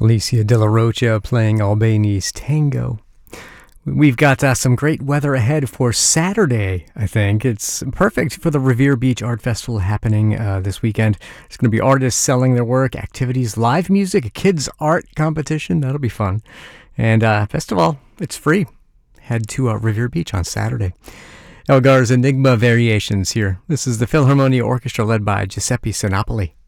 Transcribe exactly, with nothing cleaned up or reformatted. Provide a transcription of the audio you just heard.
Alicia De La Rocha playing Albani's Tango. We've got uh, some great weather ahead for Saturday, I think. It's perfect for the Revere Beach Art Festival happening uh, this weekend. There's going to be artists selling their work, activities, live music, a kids' art competition. That'll be fun. And uh, best of all, it's free. Head to uh, Revere Beach on Saturday. Elgar's Enigma Variations here. This is the Philharmonia Orchestra led by Giuseppe Sinopoli.